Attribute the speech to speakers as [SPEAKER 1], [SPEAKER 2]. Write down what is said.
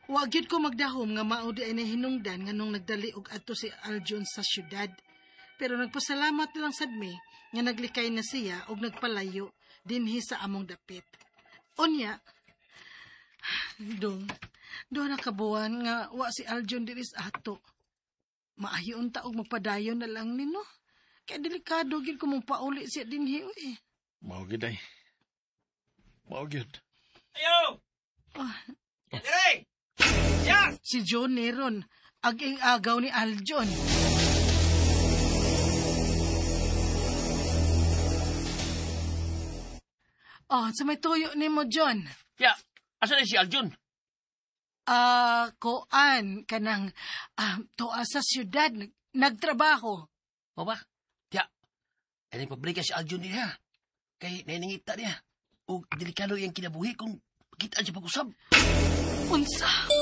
[SPEAKER 1] Wa gyud ko magdahom nga mao di ay nahinungdan nga nung nagdali og adto si Aljon sa syudad. Pero nagpasalamat lang sad mi nga naglikay na siya og nagpalayo dinhi sa among dapit. Unya, do nakabuan nga wa si Aljon diri sa ato. Maayo unta og magpadayon na lang nino. Kaya delikado gyud ko mong pauli siya dinhi eh.
[SPEAKER 2] Mao gyud ay. Mao gyud.
[SPEAKER 3] Ayo! Dire! Ya!
[SPEAKER 1] Si John Neron, aging agaw ni Aljon. Sa may tuyo ni mo, John.
[SPEAKER 3] Ya! Asa na si Aljun?
[SPEAKER 1] Koan, kanang, toa sa syudad, nagtrabaho.
[SPEAKER 3] O ba? Ya! Ay pabrika si Aljun niya. Kay nainingita niya. O delikado yung kinabuhi kung kita siya pag-usab.
[SPEAKER 1] Unsa?